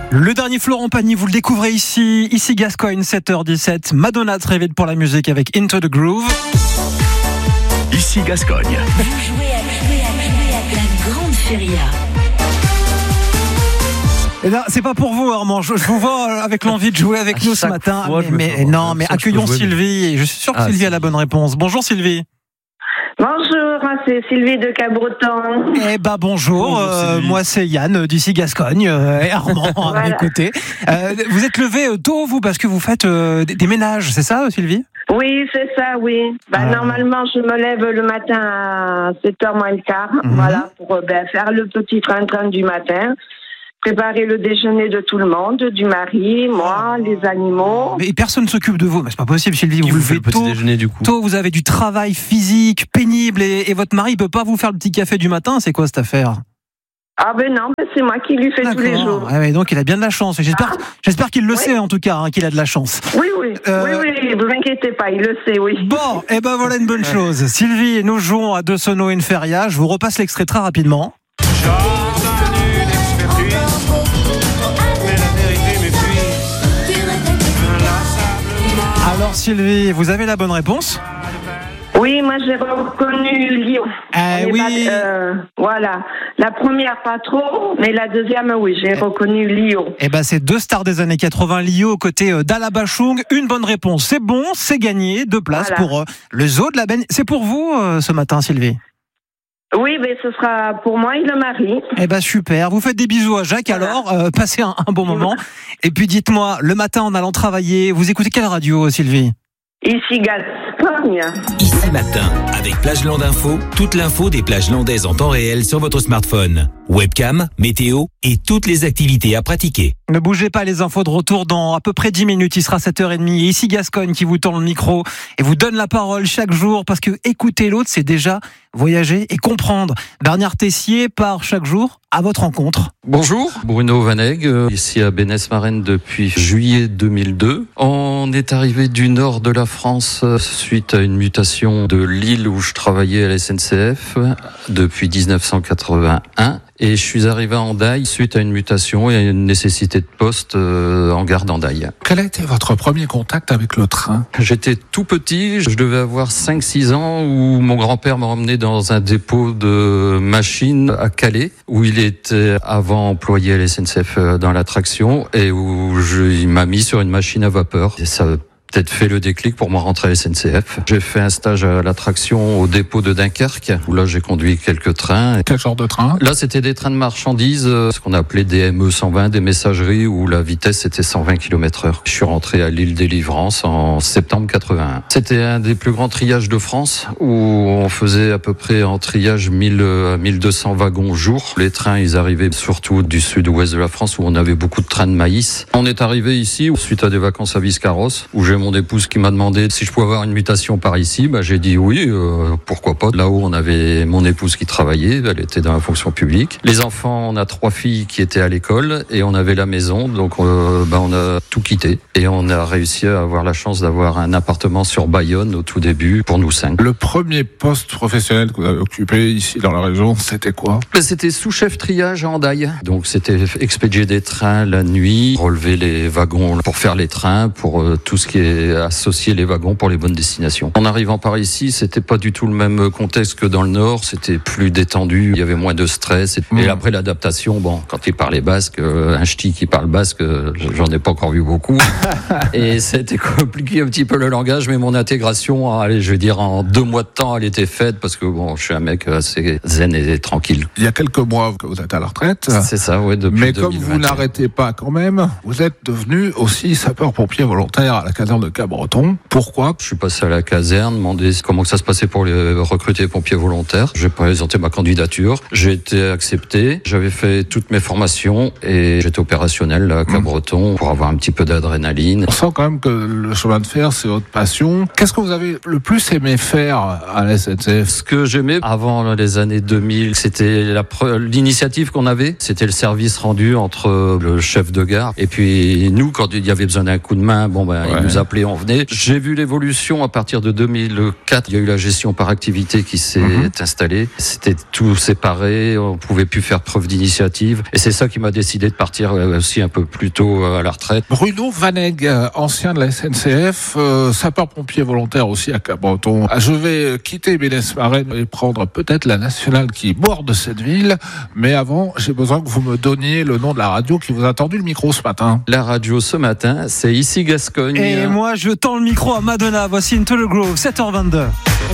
Le dernier Florent Pagny, vous le découvrez ici Gascogne, 7h17. Madonna très vite pour la musique avec Into the Groove. Ici Gascogne. Vous jouez à la grande feria. Eh bien, c'est pas pour vous, Armand. Je vous vois avec l'envie de jouer avec nous ce matin. Mais accueillons Sylvie. Je suis sûr que Sylvie a la bonne réponse. Bonjour Sylvie. Bonjour, c'est Sylvie de Cabreton. Eh ben bonjour, moi c'est Yann d'ici Gascogne et Armand à mes côtés. Vous êtes levé tôt vous parce que vous faites des ménages, c'est ça Sylvie ? Oui, c'est ça, oui. Normalement, je me lève le matin à 7h moins le quart, voilà, pour faire le petit train-train du matin. Préparer le déjeuner de tout le monde, du mari, moi, les animaux. Mais personne ne s'occupe de vous, mais c'est pas possible, Sylvie. Vous levez tôt, déjeuner, du coup. Tôt, vous avez du travail physique, pénible, et votre mari peut pas vous faire le petit café du matin. C'est quoi cette affaire ? Ah ben non, c'est moi qui lui fais tous les jours. Ouais, donc il a bien de la chance. J'espère qu'il le sait en tout cas, qu'il a de la chance. Oui, vous inquiétez pas, il le sait, oui. Bon, et ben voilà une bonne chose. Sylvie, nous jouons à deux sonos et une feria. Je vous repasse l'extrait très rapidement. Alors Sylvie, vous avez la bonne réponse ? Oui, moi j'ai reconnu Lyon. Oui. Voilà. La première pas trop, mais la deuxième, oui, j'ai reconnu Lyon. Eh ben c'est deux stars des années 80, Lyon aux côtés d'Ala Bachung. Une bonne réponse, c'est bon, c'est gagné. 2 places pour le zoo de la Benne. C'est pour vous ce matin, Sylvie ? Oui, mais ce sera pour moi et le mari. Eh ben super, vous faites des bisous à Jacques alors, passez un bon moment. Et puis dites-moi, le matin en allant travailler, vous écoutez quelle radio Sylvie ? Ici Gascogne. Ici Matin, avec Plageland Info, toute l'info des plages landaises en temps réel sur votre smartphone. Webcam, météo et toutes les activités à pratiquer. Ne bougez pas, les infos de retour dans à peu près 10 minutes. Il sera 7h30. Et ici Gascogne qui vous tend le micro et vous donne la parole chaque jour parce que écouter l'autre, c'est déjà voyager et comprendre. Bernard Tessier part chaque jour à votre rencontre. Bonjour, Bruno Vaneg, ici à Bénesse-Marennes depuis juillet 2002. On est arrivé du nord de la France suite à une mutation de l'île où je travaillais à la SNCF depuis 1981. Et je suis arrivé à Hendaye suite à une mutation et une nécessité de poste en gare d'Hendaye. Quel a été votre premier contact avec le train ? J'étais tout petit, je devais avoir 5-6 ans où mon grand-père m'a emmené dans un dépôt de machines à Calais où il était avant employé à la SNCF dans l'attraction et où il m'a mis sur une machine à vapeur. Et ça peut-être fait le déclic pour moi rentrer à la SNCF. J'ai fait un stage à l'attraction au dépôt de Dunkerque, où là j'ai conduit quelques trains. Quel genre de train ? Là c'était des trains de marchandises, ce qu'on appelait des ME 120, des messageries, où la vitesse était 120 km/h. Je suis rentré à l'île Délivrance en septembre 81. C'était un des plus grands triages de France, où on faisait à peu près en triage 1000 à 1200 wagons jour. Les trains, ils arrivaient surtout du sud-ouest de la France, où on avait beaucoup de trains de maïs. On est arrivé ici, suite à des vacances à Biscarrosse, où j'ai mon épouse qui m'a demandé si je pouvais avoir une mutation par ici. J'ai dit oui, pourquoi pas. Là-haut, on avait mon épouse qui travaillait, elle était dans la fonction publique. Les enfants, on a 3 filles qui étaient à l'école et on avait la maison, donc on a tout quitté. Et on a réussi à avoir la chance d'avoir un appartement sur Bayonne au tout début pour nous 5. Le premier poste professionnel que vous avez occupé ici dans la région, c'était quoi ? C'était sous-chef triage à Hendaye. Donc c'était expédier des trains la nuit, relever les wagons pour faire les trains, pour tout ce qui est associer les wagons pour les bonnes destinations. En arrivant par ici, c'était pas du tout le même contexte que dans le Nord, c'était plus détendu, il y avait moins de stress. Et après l'adaptation, quand il parlait basque, un ch'ti qui parle basque, j'en ai pas encore vu beaucoup. Et c'était compliqué un petit peu le langage, mais mon intégration, je vais dire en 2 mois de temps, elle était faite parce que je suis un mec assez zen et tranquille. Il y a quelques mois que vous êtes à la retraite. C'est ça, ouais, depuis 2021. Mais comme vous n'arrêtez pas quand même, vous êtes devenu aussi sapeur-pompier volontaire à la caserne de Cabreton. Pourquoi ? Je suis passé à la caserne, demandé comment ça se passait pour les recruter pompiers volontaires. J'ai présenté ma candidature, j'ai été accepté, j'avais fait toutes mes formations et j'étais opérationnel à Cabreton pour avoir un petit peu d'adrénaline. On sent quand même que le chemin de fer, c'est votre passion. Qu'est-ce que vous avez le plus aimé faire à la SNCF ? Ce que j'aimais avant les années 2000, c'était l'initiative qu'on avait. C'était le service rendu entre le chef de gare et puis nous, quand il y avait besoin d'un coup de main, il nous a appelait, on venait. J'ai vu l'évolution à partir de 2004. Il y a eu la gestion par activité qui s'est installée. C'était tout séparé, on pouvait plus faire preuve d'initiative. Et c'est ça qui m'a décidé de partir aussi un peu plus tôt à la retraite. Bruno Vaneg, ancien de la SNCF, sapeur-pompier volontaire aussi à Cabreton. Je vais quitter Ménès-Marais et prendre peut-être la nationale qui borde cette ville. Mais avant, j'ai besoin que vous me donniez le nom de la radio qui vous a tendu le micro ce matin. La radio ce matin, c'est ici Gascogne. Et moi, je tends le micro à Madonna. Voici Into the Groove, 7h22.